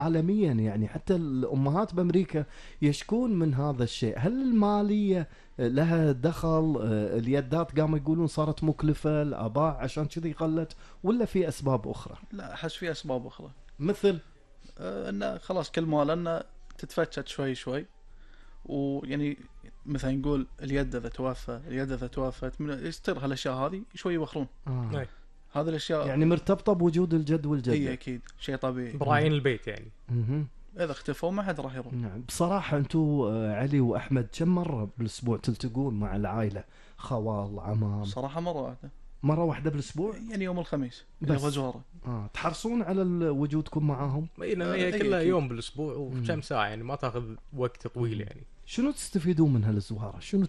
عالميا، يعني حتى الأمهات بأمريكا يشكون من هذا الشيء. هل المالية لها دخل؟ اليدات قاموا يقولون صارت مكلفة الآباء عشان كذي قلت، ولا في أسباب أخرى؟ لا، أحس في أسباب أخرى. مثل أنه خلاص كل مال أنه تتفتت شوي شوي، ويعني مثلا نقول اليد إذا توفت من يصير هالأشياء هذه شوي يوخرون. هذه الأشياء يعني مرتبطة بوجود الجد والجدة. اي اكيد، شيء طبيعي. براعين البيت يعني. اذا اختفوا ما حد راح يروح. نعم. بصراحة انتو علي واحمد كم مرة بالاسبوع تلتقون مع العائلة؟ خوال، عمام؟ صراحة مرة واحدة بالاسبوع، يعني يوم الخميس بس غزوارة. تحرصون على وجودكم معاهم؟ هي كلها يوم بالاسبوع وكم ساعة، يعني ما تاخذ وقت طويل. يعني شنو تستفيدون من هالزوارة؟ شنو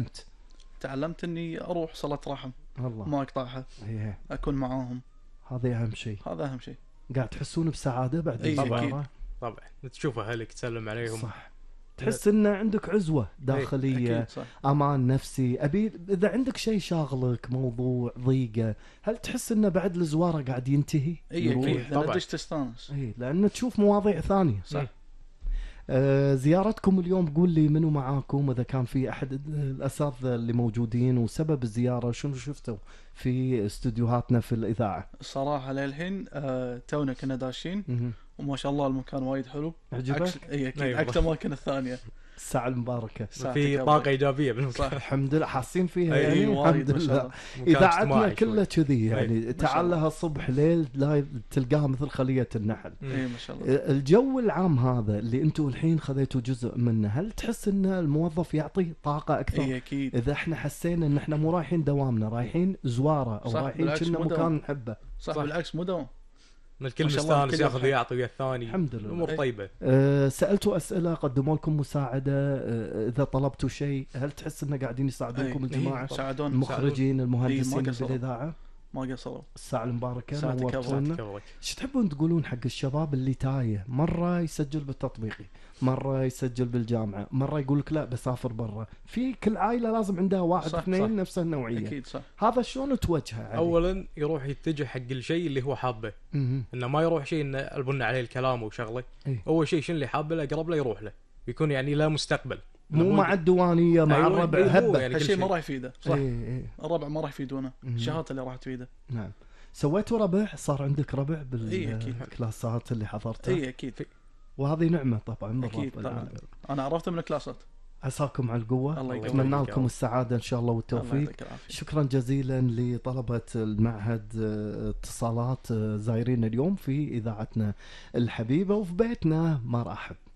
تعلمت اني اروح صلاة رحم، الله ما اقطعها، اكون معاهم، هذا اهم شيء. قاعد تحسون بسعادة بعد الزوارة؟ طبعا تشوف اهلك تسلم عليهم، صح، تحس ان عندك عزوة داخلية، امان نفسي. ابي اذا عندك شيء شاغلك، موضوع ضيقة، هل تحس انه بعد الزوارة قاعد ينتهي؟ اكيد طبعا تستانس، لان تشوف مواضيع ثانية. صح. زيارتكم اليوم قول لي منو معاكم، اذا كان في احد الاساتذة اللي موجودين، وسبب الزيارة شنو شفتوا في استوديوهاتنا في الاذاعة؟ الصراحة للحين تونا كنا داشين وما شاء الله المكان وايد حلو. عجبك؟ اي اكيد عكس الاماكن الثانية. الساعة المباركة في طاقة إيجابية بالمكان. الحمد لله حاسين فيها يعني. الحمد لله. إذاعتنا كلها كذي يعني، تعال لها صبح ليل لا تلقاها مثل خلية النحل. ما شاء الله. الجو العام هذا اللي أنتوا الحين خذيتوا جزء منه، هل تحس إن الموظف يعطي طاقة أكثر؟ أكيد. إذا إحنا حسينا إن إحنا مو رايحين دوامنا، رايحين زوارة أو رايحين كنا مكان نحبه. صح بالعكس مو دوام. الكل مستانس ياخذ يعطي ويا الثاني. الحمد لله الامور طيبه. سالتوا اسئله، قدموا لكم مساعده، اذا طلبتوا شيء هل تحس انه قاعدين يساعدونكم الجماعه؟ المخرجين المهندسين بالاذاعه ما قصروا. الساعه المباركه نورتونا. ايش تحبون تقولون حق الشباب اللي تايه؟ مره يسجل بالتطبيقي، مره يسجل بالجامعه، مره يقول لك لا بسافر برا. في كل عائله لازم عندها واحد اثنين نفس النوعيه. اكيد صح. هذا شلون توجهه؟ اولا يروح يتجه حق الشيء اللي هو حابه، انه ما يروح شيء انه البن عليه الكلام وشغله. اول شيء شنو اللي حابه له اقرب له يروح له، يكون يعني له مستقبل، مو مع الديوانيه مع الربع هبه. يعني هالشيء ما راح يفيده. صح. الربع ما راح يفيدونه، الشهادات اللي راح تفيده. نعم. سويتوا ربع؟ صار عندك ربع بالكلاسات اللي حضرتها؟ اكيد. وهذه نعمه طبعا. اكيد طبعا. انا عرفته من الكلاسات. عساكم على القوة، أتمنى لكم السعادة إن شاء الله والتوفيق. شكرا جزيلا لطلبة المعهد اتصالات زايرين اليوم في إذاعتنا الحبيبة وفي بيتنا مرحب.